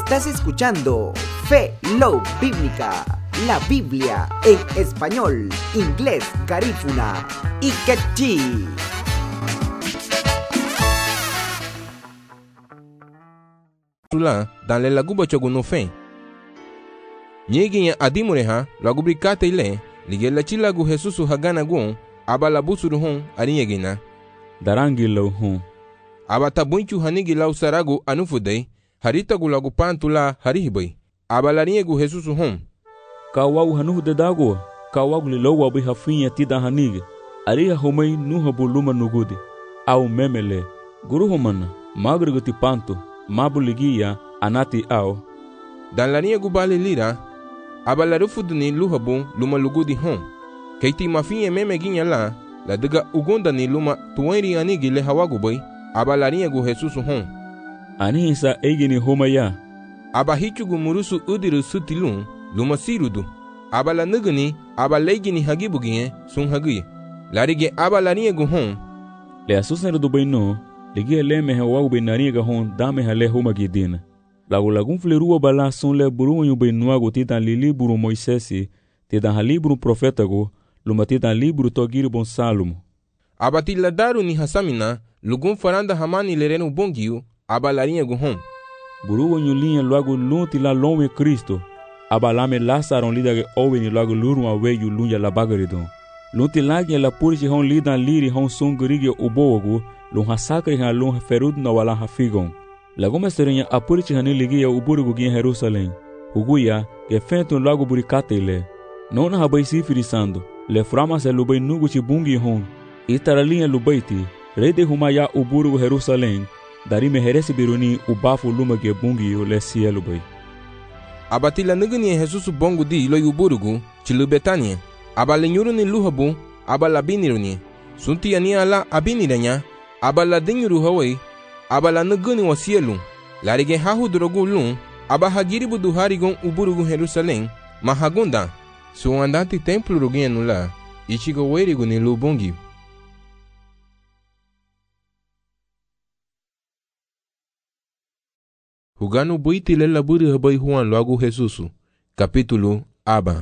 Estás escuchando Fe, Love Bíblica, la Biblia en español, inglés, garífuna y quechí. Dans le laguba choguno fe. Nyegi adimure ha lagubri kate ile ligela chilagu Jesusu hagana gun abala busuru hon arinyegina. Darangi lau hon. Abata bunchu hanigi lau saragu anufudei harita gulagu pantula harihibai. Abalarinyegu Jesusu hon. Kawagu hanufude dago kawagu lilau wabi hafinya tida hanigi. Ariha homai nuha buluma nugudi. Au memele. Guru homana magruguti panto. Mabuligia anati ao. Dan la niegu bale lira, abalarufuduni luhabu luma lugudi hon. Keiti mafinye meme ginya la diga ugonda ni luma tuwairi anigi le hawagubai, abalariegu Jesusu hon. Ani isa egini homa ya. Abahichugu murusu udiru sutilun, luma sirudu. Abala nuguni, abalegini hagibugie, sun hagi. Larige abalariegu hon. Le asusen do no. Ligia leme hawagu be nariga hon dame hale homa gidina. Lagun flerua bala son le buru yu be nuago titan li libro Moisesi, titan ha libro profeta go, luma titan libro togiri bon Salomo. Abati ladaru ni hasamina, lugun faranda hamani lerenu bongiu, abalarinha go hon. Buru yu linha luago lunti la lome Cristo, abalame lasaron lida ge owe ni luago luru awe yu lunya la bagaridon. Lunti lagi la purichi hon lidan liri hon son gerige ubogo, lun hasakri ha lun ferud na wala hafigon. Lagoma serinya apurichi hani ligia uburugu gin Jerusalém. Uguya ge fentun lago burikate ile. Nona habai sifirisando. Le frama se lubai nuguchi bungi hon. Itaralinha lubaiti. Rede humaya uburugu Jerusalém. Darime heresi biruni ubafu luma ge bungi yo le siya lubai. Abatila nuguni Jesusu bongu di ilo uburugu chilu Betania. Abalenyuru ni luhabu abalabiniruni. Sunti yani ala abiniranya. Abala dinyuru hawai, abala nuguni wa sielun. Larige hahu drogu lun, abahagiribu duharigon uburugu Jerusalém, mahagunda. Suandati templo rugienu la, ichigo werigu ni lubongi. Huganu buiti lela buri habai Juan lagu Jesusu. Capítulo Aba.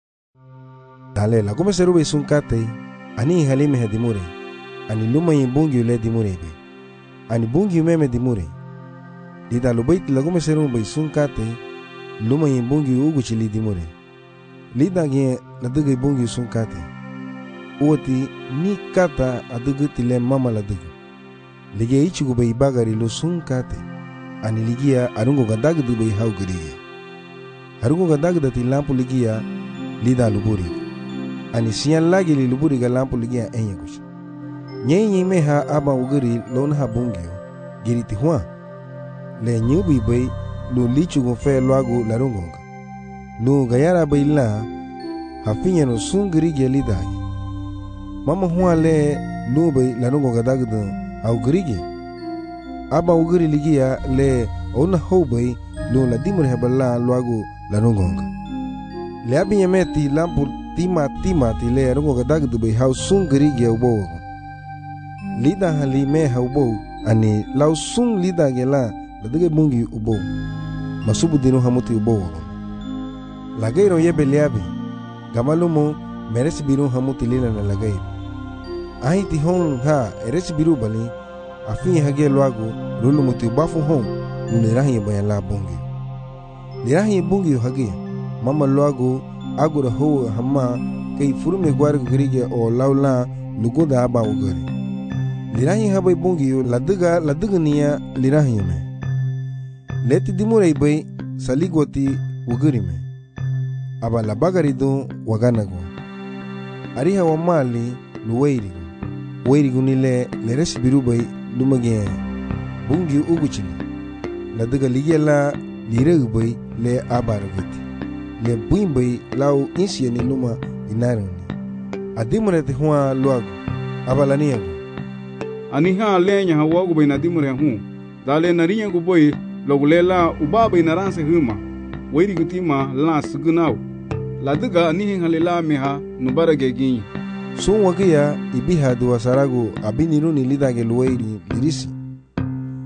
Dale la come serube sunkate, ani halime hadimure. Ani luma yin bungi le dimure be. Ani bungi meme dimure. Lida lo bait lagume serum bay sunkate, luma yin bungi uguchi li dimure. Lida ge la duge bungi sunkate. Uoti ni kata aduguti le mama la dugu. Lige ichigu bay bagari lo sunkate. Ani ligia arungo gadag du bay haugriye. Arungo gadag dati lampu ligia lida luburi. Ani siyan lagi li luburi ga lampu ligia enyaguchi. Nyenye meha aba ugiri lon ha bungio giriti hua le nyubi bay lu lichu go fe luago larungonga lu gayara bay la hafinya no sungiri gelida mama hua le lu bay larungonga dagdo au girige aba ugiri ligia le ona ho bay lu la dimur hebala luago larungonga le abinya meti lampu tima ti le larungonga dagdo bay hau sungiri ge ubo Lida halime haubo ani lau sung lida gela ladege bungi ubo masubu dinu hamuti ubo lagairo yebe liabe gamalumo meresi biru hamuti lila na lagairo ahi ti hon ha eresi biru bali afi hage luago lulu muti ubafu hon unirahi bayan la bungi lirahi bungi hage mama luago agura ho hamma kay furume gwar grige o laula lugoda aba ugari lirahi habai bungi laduga niya lirahi me leti dimure bay saligoti uguri me aba la bagaridu waganago ariha wa mali luweirigu nile leresi biru bay lumage bungi uguchili laduga ligela liregu bay le abaragoti le buin bay lau insiya ni luma inarani adimure te hua luago aba laniago ani ha lenya hawagu be nadimure hu dale narinya gu boy logulela ubaba inaranse huma weiri gutima la sugunau laduga ani halela meha nubarage gin sun wagia ibiha duwa sarago abiniru ni lidage luweiri lirisi